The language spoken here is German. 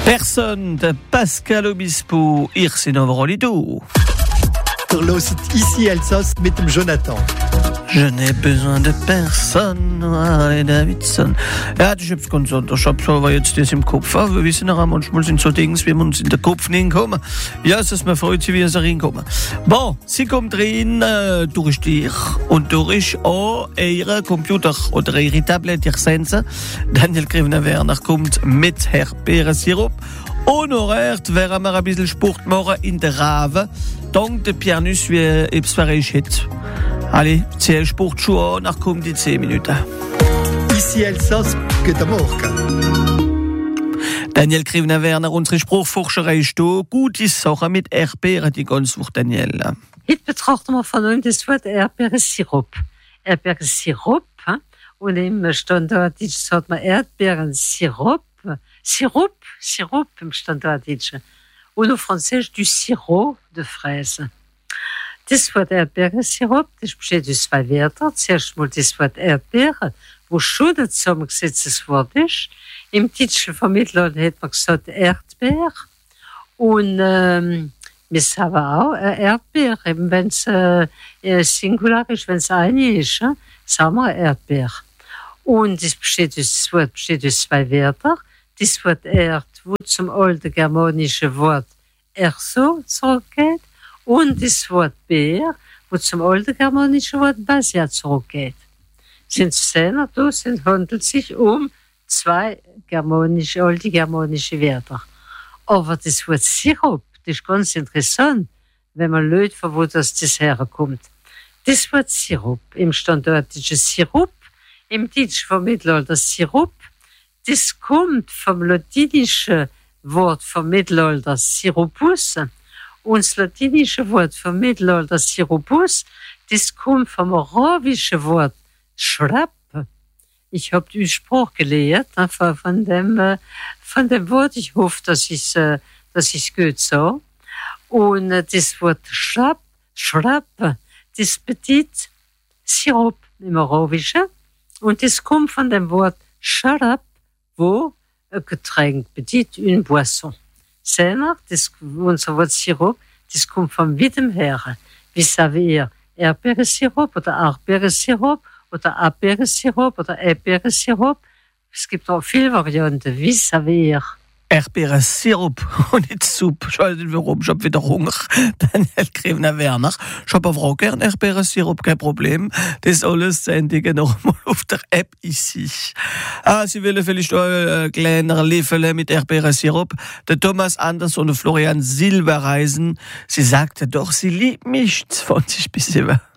Personne de Pascal Obispo, Irsinovrolidou. Ici Alsace mit dem Jonathan. Je n'ai besoin de personne, Harley Davidson. Ja, ich hab's ganz anders. Ich hab's aber jetzt das im Kopf. Wir wissen ja, manchmal sind so Dinge, wie wir uns in den Kopf nicht hinkommen. Ja, es ist mir freut sich, wie es reinkommen. Bon, sie kommt rein durch dich und durch auch ihre Computer oder ihre Tablet, ihr seht sie. Daniel Krivner-Werner kommt mit Erdbeerensirup. Honoraert werden wir ein bisschen Sport machen in der Rave. Dank der Pianus, wie es verreicht hat. Allez, zähl Sportschuhe an, nach kommen die 10 Minuten. Ici Alsace, guten Morgen. Daniel Krivner-Werner, unsere Spruchforscherei ist da. Gute Sache mit Erdbeeren, die ganze Woche, Daniel. Heute betrachten wir von uns das Wort Erdbeerensirup. Erdbeerensirup, und im Standarddeutsch sagt man Erdbeerensirup. Sirup im Standarddeutsch. Und auf Französisch du Sirop de Fraise. Das Wort Erdbeerensirup, das besteht aus 2 Wörtern. Zuerst mal das Wort Erdbeere, wo schon ein zusammengesetztes Wort ist. Im deutschen Vermittler hat man gesagt Erdbeer. Und wir sagen auch Erdbeer, eben wenn es Singular ist, wenn es eine ist, sagen wir Erdbeer. Und das Wort besteht aus 2 Wörtern. Das Wort Erd, wo zum alten germanischen Wort Erso zurückgeht. Und das Wort Beer, wo zum alten germanischen Wort Basia zurückgeht. Sind Szenen, handelt es sich um 2 alte germanische Wörter. Aber das Wort Sirup, das ist ganz interessant, wenn man schaut, von wo das herkommt. Das Wort Sirup, im standardischen Sirup, im deutschen vom Mittelalter Sirup, das kommt vom latinischen Wort vom Mittelalter Sirupus. Und das latinische Wort vom Mittelalter Sirupus, das kommt vom arabischen Wort Schrapp. Ich habe die Spruch gelehrt von dem Wort. Ich hoffe, dass ich es gut so. Und das Wort Schrapp, das bedeutet Sirup im Arabischen. Und das kommt von dem Wort Sharab, wo ein Getränk bedeutet, une boisson. Unser Wort Sirup, das kommt von weitem her. Wie sagen wir Erdbeerensirup oder Erdbeerensirup oder Erdbeerensirup oder Erdbeerensirup? Es gibt auch viele Varianten. Wie sagen wir Erdbeerensirup und nicht Suppe. Ich weiß nicht warum, ich habe wieder Hunger. Daniel Krivner-Werner. Ich habe aber auch gern Erdbeerensirup, kein Problem. Das alles sendige nochmal auf der App ici. Sie wollen vielleicht auch ein kleiner Löffel mit Erdbeerensirup. Der Thomas Andersson und Florian Silbereisen, sie sagte doch, sie liebt mich 20 bis 7.